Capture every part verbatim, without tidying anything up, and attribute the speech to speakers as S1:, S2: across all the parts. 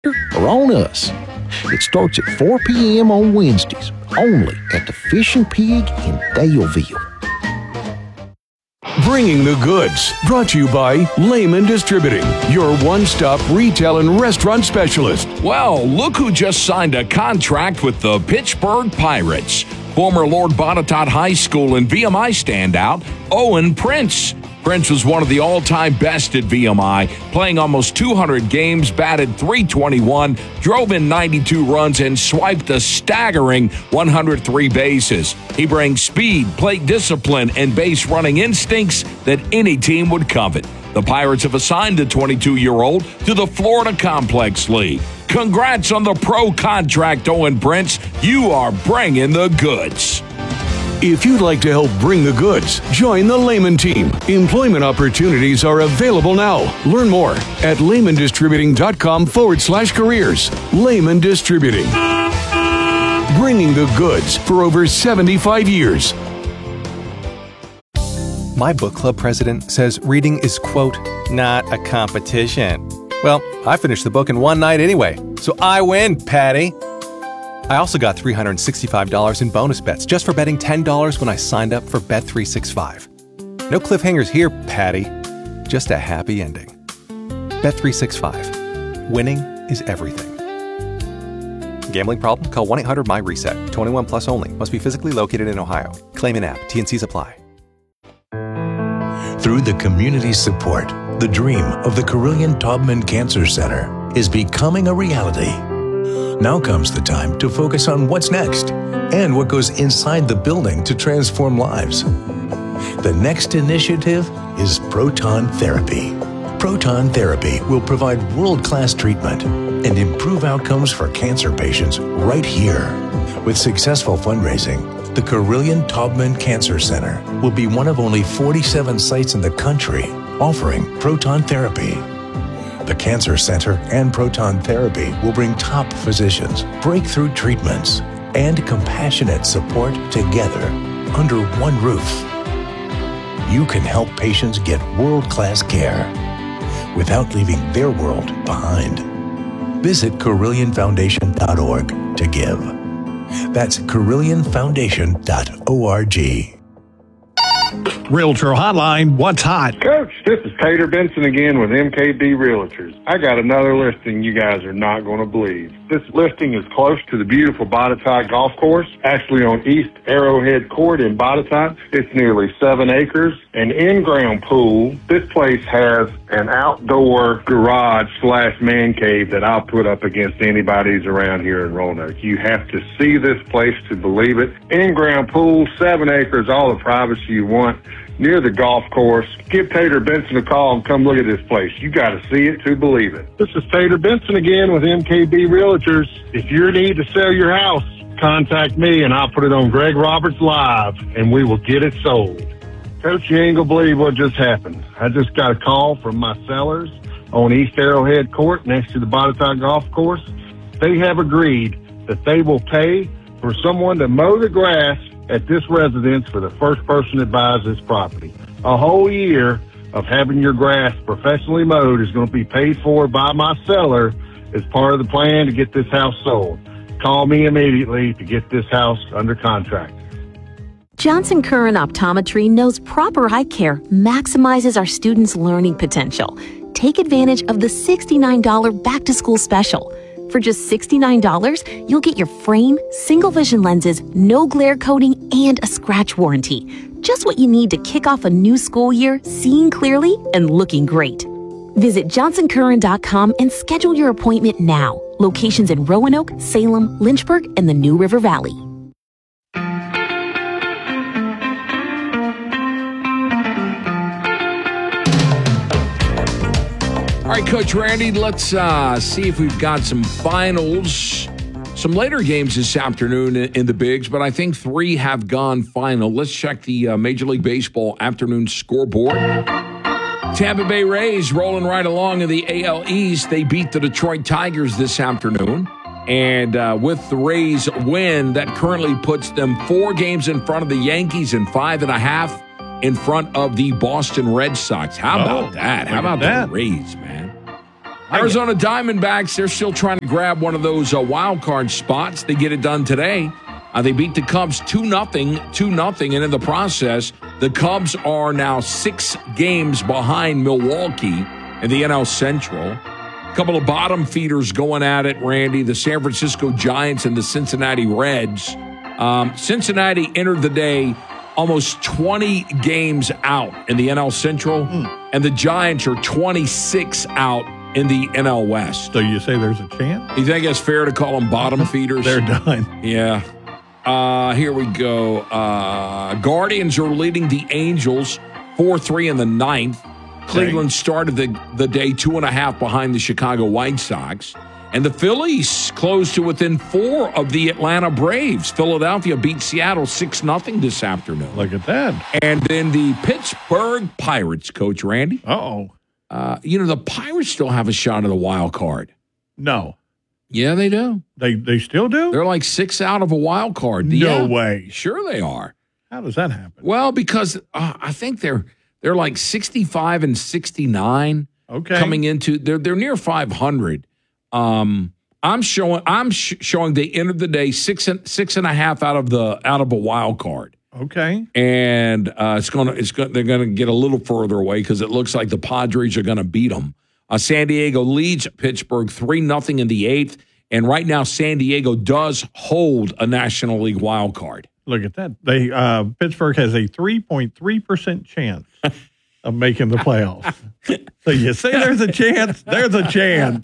S1: or on us. It starts at four p.m. on Wednesdays, only at the Fish and Pig in Daleville.
S2: Bringing the Goods, brought to you by Lehman Distributing, your one-stop retail and restaurant specialist.
S3: Well, look who just signed a contract with the Pittsburgh Pirates. Former Lord Botetourt High School and V M I standout, Owen Prince. Prince was one of the all-time best at V M I, playing almost two hundred games, batted three twenty-one, drove in ninety-two runs, and swiped a staggering one hundred three bases. He brings speed, plate discipline, and base-running instincts that any team would covet. The Pirates have assigned the twenty-two-year-old to the Florida Complex League. Congrats on the pro contract, Owen Prince. You are bringing the goods.
S2: If you'd like to help bring the goods, join the Lehman team. Employment opportunities are available now. Learn more at lehmandistributing.com forward slash careers. Lehman Distributing. Bringing the goods for over seventy-five years.
S4: My book club president says reading is, quote, not a competition. Well, I finished the book in one night anyway, so I win, Patty. I also got three hundred sixty-five dollars in bonus bets just for betting ten dollars when I signed up for Bet three sixty-five. No cliffhangers here, Patty. Just a happy ending. Bet three sixty-five. Winning is everything. Gambling problem? Call one eight hundred M Y RESET. twenty-one plus only. Must be physically located in Ohio. Claim in app. T and Cs apply.
S5: Through the community's support, the dream of the Carilion Taubman Cancer Center is becoming a reality. Now comes the time to focus on what's next and what goes inside the building to transform lives. The next initiative is proton therapy. Proton therapy will provide world-class treatment and improve outcomes for cancer patients right here. With successful fundraising, the Carilion Taubman Cancer Center will be one of only forty-seven sites in the country offering proton therapy. The Cancer Center and Proton Therapy will bring top physicians, breakthrough treatments, and compassionate support together under one roof. You can help patients get world-class care without leaving their world behind. Visit Carilion Foundation dot org to give. That's Carilion Foundation dot org.
S6: Realtor Hotline, what's hot?
S7: Coach, this is Tater Benson again with M K B Realtors. I got another listing you guys are not going to believe. This listing is close to the beautiful Botetourt Golf Course, actually on East Arrowhead Court in Botetourt. It's nearly seven acres, an in-ground pool. This place has an outdoor garage slash man cave that I'll put up against anybody's around here in Roanoke. You have to see this place to believe it. In-ground pool, seven acres, all the privacy you want, near the golf course. Give Tater Benson a call and come look at this place. You got to see it to believe it. This is Tater Benson again with M K B Realtors. If you're in need to sell your house, contact me and I'll put it on Greg Roberts Live and we will get it sold. Coach, you ain't gonna believe what just happened. I just got a call from my sellers on East Arrowhead Court next to the Botetourt Golf Course. They have agreed that they will pay for someone to mow the grass at this residence for the first person that buys this property. A whole year of having your grass professionally mowed is going to be paid for by my seller as part of the plan to get this house sold. Call me immediately to get this house under contract.
S8: Johnson Curran Optometry knows proper eye care maximizes our students' learning potential. Take advantage of the sixty-nine dollars back-to-school special. For just sixty-nine dollars, you'll get your frame, single vision lenses, no glare coating, and a scratch warranty. Just what you need to kick off a new school year seeing clearly and looking great. Visit johnson curran dot com and schedule your appointment now. Locations in Roanoke, Salem, Lynchburg, and the New River Valley.
S3: All right, Coach Randy, let's uh, see if we've got some finals. Some later games this afternoon in the Bigs, but I think three have gone final. Let's check the uh, Major League Baseball afternoon scoreboard. Tampa Bay Rays rolling right along in the A L East. They beat the Detroit Tigers this afternoon. And uh, with the Rays win, that currently puts them four games in front of the Yankees and five and a half in front of the Boston Red Sox. How about
S6: oh,
S3: that? How about
S6: that?
S3: the Rays, man? Arizona Diamondbacks, they're still trying to grab one of those uh, wild card spots. They get it done today. Uh, they beat the Cubs two nothing, two nothing, and in the process, the Cubs are now six games behind Milwaukee in the N L Central. A couple of bottom feeders going at it, Randy, the San Francisco Giants and the Cincinnati Reds. Um, Cincinnati entered the day almost twenty games out in the N L Central, mm. and the Giants are twenty-six out in the N L West.
S6: So you say there's a chance?
S3: You think it's fair to call them bottom feeders?
S6: They're done.
S3: Yeah. Uh, here we go. Uh, Guardians are leading the Angels four three in the ninth. Cleveland okay. started the, the day two and a half behind the Chicago White Sox. And the Phillies closed to within four of the Atlanta Braves. Philadelphia beat Seattle six nothing this afternoon.
S6: Look at that.
S3: And then the Pittsburgh Pirates, Coach Randy.
S6: Uh-oh.
S3: Uh, you know, the Pirates still have a shot at the wild card.
S6: No.
S3: Yeah, they do.
S6: They they still do?
S3: They're like six out of a wild card.
S6: No
S3: yeah,
S6: way.
S3: Sure they are.
S6: How does that happen?
S3: Well, because uh, I think they're they're like sixty-five and sixty-nine.
S6: Okay.
S3: Coming into they're they're near five hundred. Um, I'm showing I'm sh- showing they entered the day six and six and a half out of the out of a wild card.
S6: Okay.
S3: And uh, it's gonna it's going they're gonna get a little further away because it looks like the Padres are gonna beat them. Uh, San Diego leads Pittsburgh three nothing in the eighth, and right now San Diego does hold a National League wild card.
S6: Look at that. They uh, Pittsburgh has a three point three percent chance of making the playoffs. So you say there's a chance, there's a chance.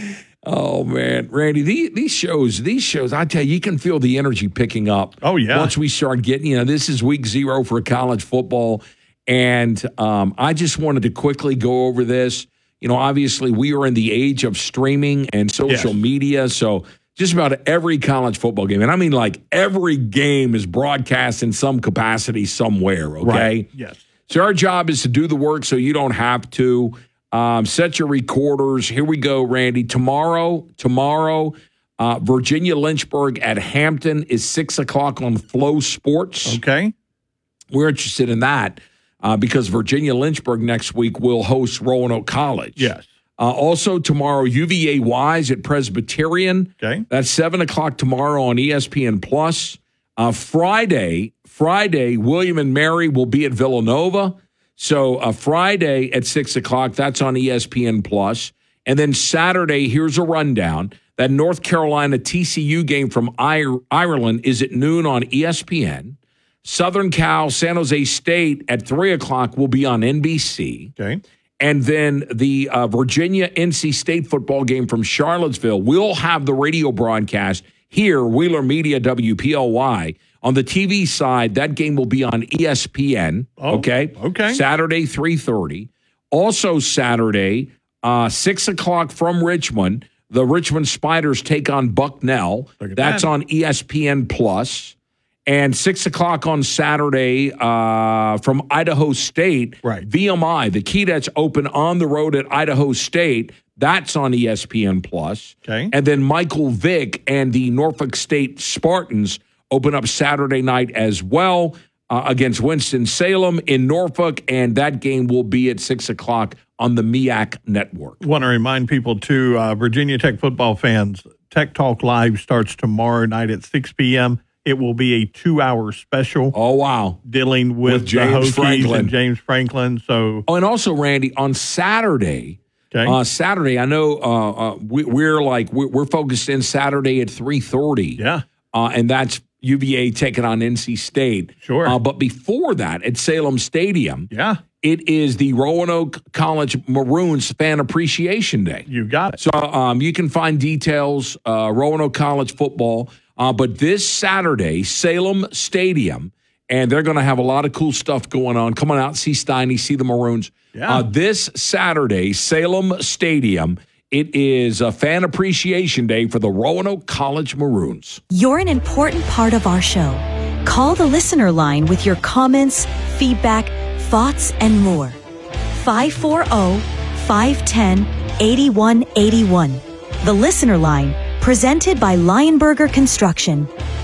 S3: Oh, man. Randy, these, these shows, these shows, I tell you, you can feel the energy picking up.
S6: Oh, yeah.
S3: Once we start getting, you know, this is week zero for college football. And um, I just wanted to quickly go over this. You know, obviously, we are in the age of streaming and social yes. media. So just about every college football game, and I mean like every game is broadcast in some capacity somewhere, okay?
S6: Right. Yes.
S3: So our job is to do the work so you don't have to. Um, set your recorders. Here we go, Randy. Tomorrow, tomorrow, uh, Virginia Lynchburg at Hampton is six o'clock on Flow Sports.
S6: Okay.
S3: We're interested in that uh, because Virginia Lynchburg next week will host Roanoke College.
S6: Yes.
S3: Uh, also tomorrow, U V A Wise at Presbyterian.
S6: Okay.
S3: That's seven o'clock tomorrow on E S P N Plus. Uh, Friday, Friday, William and Mary will be at Villanova. So uh, Friday at six o'clock, that's on E S P N Plus. And then Saturday, here's a rundown. That North Carolina T C U game from I- Ireland is at noon on E S P N. Southern Cal, San Jose State at three o'clock will be on N B C.
S6: Okay.
S3: And then the uh, Virginia N C State football game from Charlottesville will have the radio broadcast here, Wheeler Media, W P L Y. On the T V side, that game will be on E S P N,
S6: oh,
S3: okay?
S6: Okay.
S3: Saturday, three thirty. Also Saturday, uh, six o'clock from Richmond, the Richmond Spiders take on Bucknell. That's
S6: that.
S3: on E S P N Plus. And six o'clock on Saturday uh, from Idaho State,
S6: right.
S3: V M I, the Keydets open on the road at Idaho State. That's on E S P N Plus.
S6: Okay.
S3: And then Michael Vick and the Norfolk State Spartans open up Saturday night as well uh, against Winston-Salem in Norfolk, and that game will be at six o'clock on the M E A C network.
S6: I want to remind people, too, uh, Virginia Tech football fans, Tech Talk Live starts tomorrow night at six p.m. It will be a two-hour special.
S3: Oh, wow.
S6: Dealing with,
S3: with James
S6: the Hokies
S3: Franklin.
S6: and James Franklin. So,
S3: oh, and also, Randy, on Saturday,
S6: okay.
S3: uh, Saturday, I know uh, uh, we, we're like, we're, we're focused in Saturday at three thirty.
S6: Yeah.
S3: Uh, and that's U V A taking on N C State.
S6: Sure.
S3: Uh, but before that, at Salem Stadium,
S6: yeah,
S3: it is the Roanoke College Maroons Fan Appreciation Day.
S6: You got it.
S3: So um, you can find details, uh, Roanoke College football. Uh, but this Saturday, Salem Stadium, and they're going to have a lot of cool stuff going on. Come on out, see Steiny, see the Maroons.
S6: Yeah.
S3: Uh, this Saturday, Salem Stadium, it is a Fan Appreciation Day for the Roanoke College Maroons.
S9: You're an important part of our show. Call the listener line with your comments, feedback, thoughts, and more. five four zero, five one zero, eight one eight one. The listener line, presented by Lionberger Construction.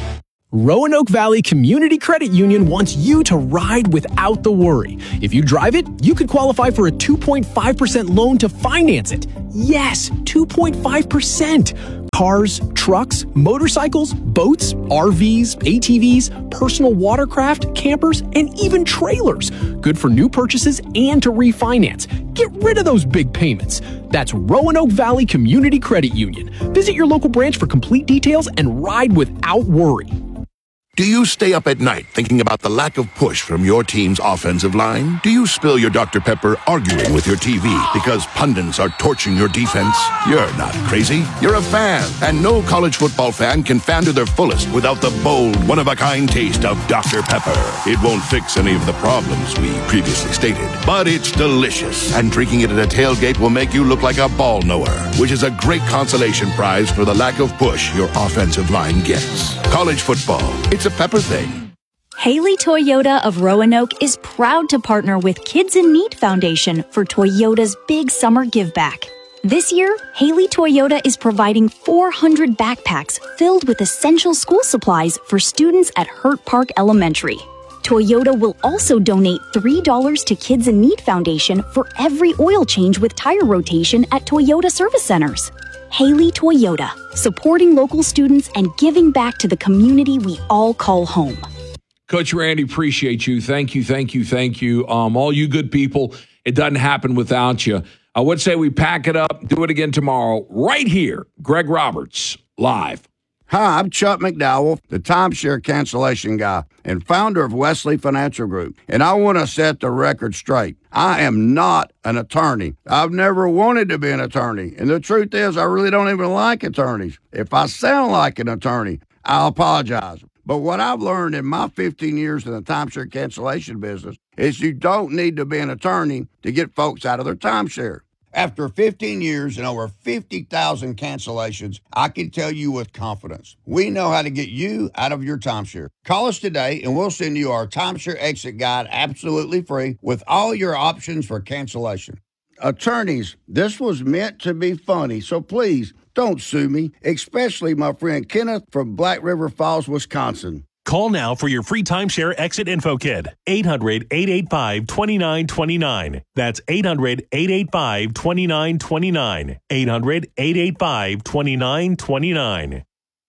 S10: Roanoke Valley Community Credit Union wants you to ride without the worry. If you drive it, you could qualify for a two point five percent loan to finance it. Yes, two point five percent. Cars, trucks, motorcycles, boats, R Vs, A T Vs, personal watercraft, campers, and even trailers. Good for new purchases and to refinance. Get rid of those big payments. That's Roanoke Valley Community Credit Union. Visit your local branch for complete details and ride without worry.
S11: Do you stay up at night thinking about the lack of push from your team's offensive line? Do you spill your Doctor Pepper arguing with your T V because pundits are torching your defense? You're not crazy. You're a fan. And no college football fan can fan to their fullest without the bold, one-of-a-kind taste of Doctor Pepper. It won't fix any of the problems we previously stated, but it's delicious. And drinking it at a tailgate will make you look like a ball knower, which is a great consolation prize for the lack of push your offensive line gets. College football. It's a Pepper thing.
S9: Haley Toyota of Roanoke is proud to partner with Kids in Need Foundation for Toyota's Big Summer Give Back. This year, Haley Toyota is providing four hundred backpacks filled with essential school supplies for students at Hurt Park Elementary. Toyota will also donate three dollars to Kids in Need Foundation for every oil change with tire rotation at Toyota service centers. Haley Toyota, supporting local students and giving back to the community we all call home.
S3: Coach Randy, appreciate you. Thank you, thank you, thank you. Um, all you good people, it doesn't happen without you. I would say we pack it up, do it again tomorrow, right here. Greg Roberts, live.
S12: Hi, I'm Chuck McDowell, the timeshare cancellation guy and founder of Wesley Financial Group, and I want to set the record straight. I am not an attorney. I've never wanted to be an attorney, and the truth is I really don't even like attorneys. If I sound like an attorney, I'll apologize. But what I've learned in my fifteen years in the timeshare cancellation business is you don't need to be an attorney to get folks out of their timeshare. After fifteen years and over fifty thousand cancellations, I can tell you with confidence, we know how to get you out of your timeshare. Call us today and we'll send you our timeshare exit guide absolutely free with all your options for cancellation. Attorneys, this was meant to be funny, so please don't sue me, especially my friend Kenneth from Black River Falls, Wisconsin.
S13: Call now for your free timeshare exit info kit. eight hundred, eight eight five, two nine two nine. That's eight hundred, eight eight five, two nine two nine. eight hundred, eight eight five, two nine two nine.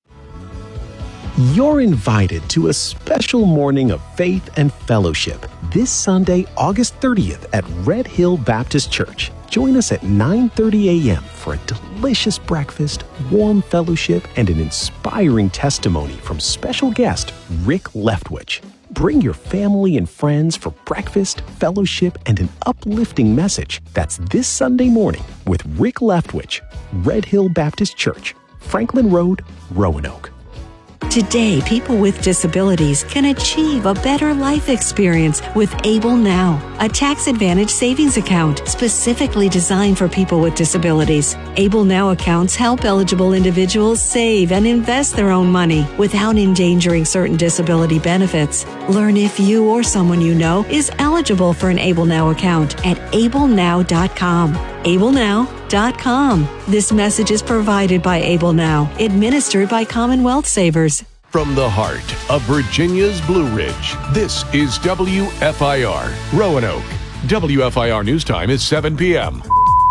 S1: You're invited to a special morning of faith and fellowship this Sunday, August thirtieth at Red Hill Baptist Church. Join us at nine thirty a.m. for a delicious breakfast, warm fellowship, and an inspiring testimony from special guest Rick Leftwich. Bring your family and friends for breakfast, fellowship, and an uplifting message. That's this Sunday morning with Rick Leftwich, Red Hill Baptist Church, Franklin Road, Roanoke.
S9: Today, people with disabilities can achieve a better life experience with Able Now, a tax advantage savings account specifically designed for people with disabilities. Able Now accounts help eligible individuals save and invest their own money without endangering certain disability benefits. Learn if you or someone you know is eligible for an Able Now account at able now dot com. able now dot com. This message is provided by Able Now, administered by Commonwealth Savers.
S2: From the heart of Virginia's Blue Ridge, this is W F I R, Roanoke. W F I R News Time is seven p.m.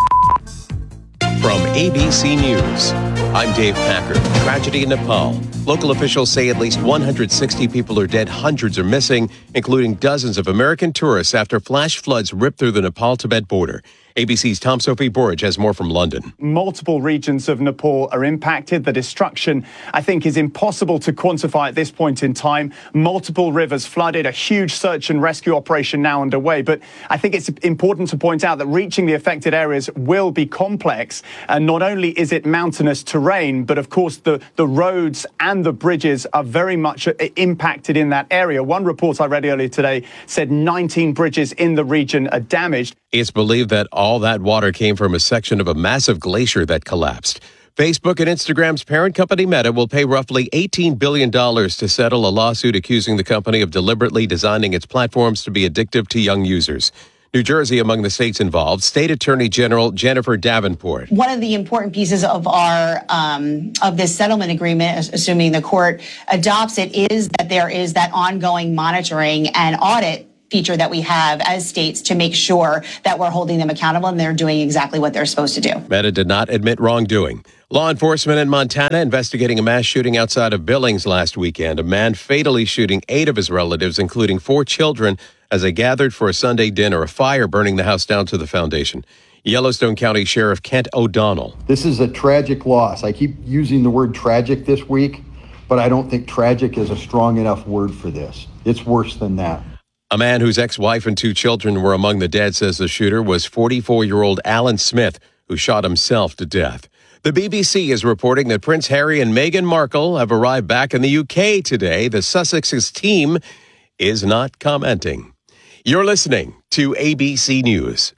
S14: From A B C News, I'm Dave Packer. Tragedy in Nepal. Local officials say at least one hundred sixty people are dead, hundreds are missing, including dozens of American tourists after flash floods ripped through the Nepal-Tibet border. A B C's Tom Sophie Borge has more from London.
S15: Multiple regions of Nepal are impacted. The destruction, I think, is impossible to quantify at this point in time. Multiple rivers flooded, a huge search and rescue operation now underway. But I think it's important to point out that reaching the affected areas will be complex. And not only is it mountainous terrain, but of course the, the roads and the bridges are very much impacted in that area. One report I read earlier today said nineteen bridges in the region are damaged.
S14: It's believed that all that water came from a section of a massive glacier that collapsed. Facebook and Instagram's parent company Meta will pay roughly eighteen billion dollars to settle a lawsuit accusing the company of deliberately designing its platforms to be addictive to young users. New Jersey among the states involved. State Attorney General Jennifer Davenport.
S16: One of the important pieces of our um, of this settlement agreement, assuming the court adopts it, is that there is that ongoing monitoring and audit feature that we have as states to make sure that we're holding them accountable and they're doing exactly what they're supposed to do.
S14: Meta did not admit wrongdoing. Law enforcement in Montana investigating a mass shooting outside of Billings last weekend. A man fatally shooting eight of his relatives, including four children, as they gathered for a Sunday dinner. A fire burning the house down to the foundation. Yellowstone County Sheriff Kent O'Donnell.
S17: This is a tragic loss. I keep using the word tragic this week, but I don't think tragic is a strong enough word for this. It's worse than that.
S14: A man whose ex-wife and two children were among the dead says the shooter was forty-four-year-old Alan Smith, who shot himself to death. The B B C is reporting that Prince Harry and Meghan Markle have arrived back in the U K today. The Sussex's team is not commenting. You're listening to A B C News.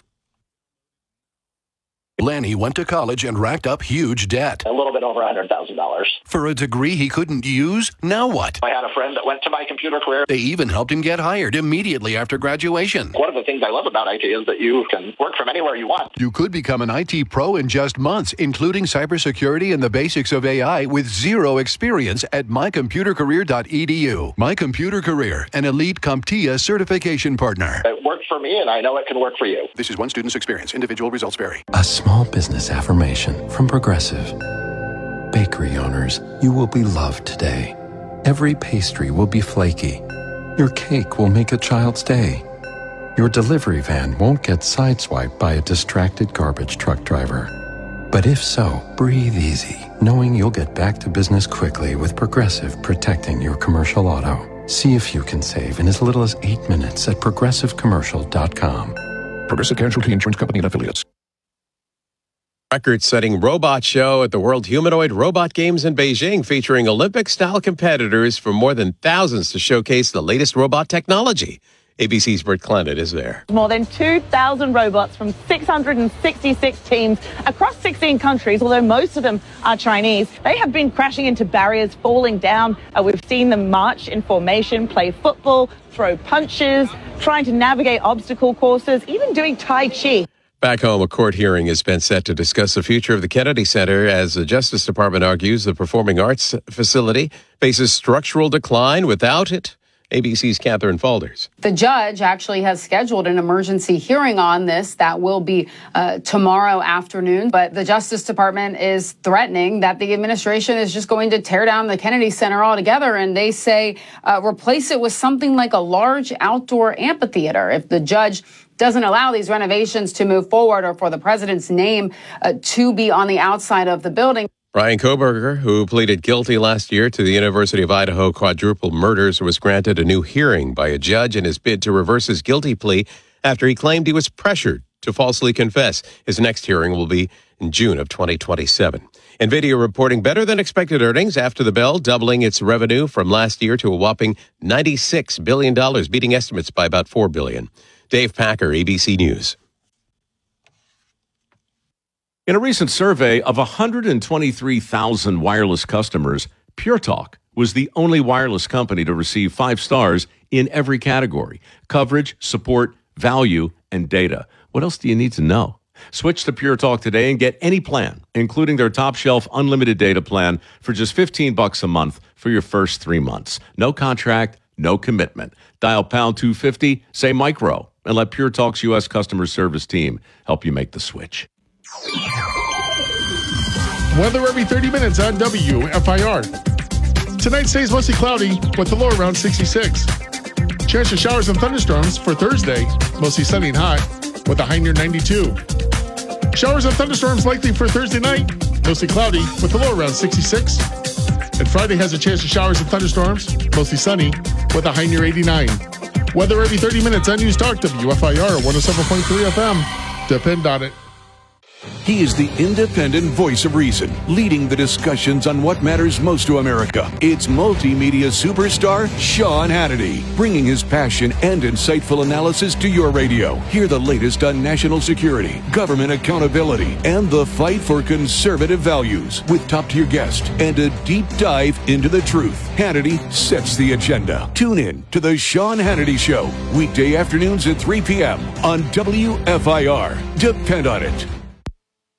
S18: Lanny went to college and racked up huge debt.
S19: A little bit over one hundred thousand dollars.
S18: For a degree he couldn't use? Now what?
S19: I had a friend that went to my computer career.
S18: They even helped him get hired immediately after graduation.
S19: One of the things I love about I T is that you can work from anywhere you want.
S18: You could become an I T pro in just months, including cybersecurity and the basics of A I with zero experience at my computer career dot e d u. My Computer Career, an elite CompTIA certification partner.
S19: It worked for me, and I know it can work for you.
S18: This is one student's experience. Individual results vary.
S20: A small business affirmation from Progressive. Bakery owners, you will be loved today. Every pastry will be flaky. Your cake will make a child's day. Your delivery van won't get sideswiped by a distracted garbage truck driver. But if so, breathe easy, knowing you'll get back to business quickly with Progressive protecting your commercial auto. See if you can save in as little as eight minutes at progressive commercial dot com.
S21: Progressive Casualty Insurance Company and Affiliates.
S14: Record-setting robot show at the World Humanoid Robot Games in Beijing, featuring Olympic-style competitors from more than thousands to showcase the latest robot technology. A B C's Britt Clennett is there.
S22: More than two thousand robots from six hundred sixty-six teams across sixteen countries, although most of them are Chinese. They have been crashing into barriers, falling down. Uh, we've seen them march in formation, play football, throw punches, trying to navigate obstacle courses, even doing Tai Chi.
S14: Back home, a court hearing has been set to discuss the future of the Kennedy Center as the Justice Department argues the performing arts facility faces structural decline without it. A B C's Catherine Falders.
S23: The judge actually has scheduled an emergency hearing on this that will be uh, tomorrow afternoon. But the Justice Department is threatening that the administration is just going to tear down the Kennedy Center altogether. And they say uh, replace it with something like a large outdoor amphitheater. If the judge doesn't allow these renovations to move forward or for the president's name uh, to be on the outside of the building.
S14: Brian Koberger, who pleaded guilty last year to the University of Idaho quadruple murders, was granted a new hearing by a judge in his bid to reverse his guilty plea after he claimed he was pressured to falsely confess. His next hearing will be in June of twenty twenty-seven. NVIDIA reporting better than expected earnings after the bell, doubling its revenue from last year to a whopping ninety-six billion dollars, beating estimates by about four billion dollars. Dave Packer, A B C News.
S24: In a recent survey of one hundred twenty-three thousand wireless customers, Pure Talk was the only wireless company to receive five stars in every category: coverage, support, value, and data. What else do you need to know? Switch to Pure Talk today and get any plan, including their top shelf unlimited data plan, for just fifteen bucks a month for your first three months. No contract, no commitment. Dial pound two fifty, say micro, and let Pure Talk's U S customer service team help you make the switch.
S25: Weather every thirty minutes on W F I R. Tonight stays mostly cloudy with the low around sixty-six. Chance of showers and thunderstorms for Thursday, mostly sunny and hot with a high near ninety-two. Showers and thunderstorms likely for Thursday night, mostly cloudy with the low around sixty-six. And Friday has a chance of showers and thunderstorms, mostly sunny with a high near eighty-nine. Weather every thirty minutes on News Talk W F I R one oh seven point three F M. Depend on it.
S2: He is the independent voice of reason, leading the discussions on what matters most to America. It's multimedia superstar Sean Hannity, bringing his passion and insightful analysis to your radio. Hear the latest on national security, government accountability, and the fight for conservative values with top-tier guests and a deep dive into the truth. Hannity sets the agenda. Tune in to the Sean Hannity Show, weekday afternoons at three p.m. on W F I R. Depend on it.